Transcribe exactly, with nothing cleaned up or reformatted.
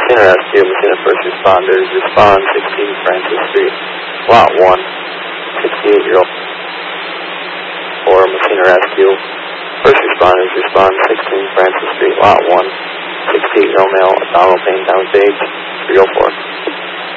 Messina Rescue, Messina First Responders, respond sixteen Francis Street, Lot one, sixty-eight-year-old. Or Messina Rescue, First Responders, respond sixteen Francis Street, Lot one, sixty-eight-year-old male, abdominal pain, down stage, three oh four.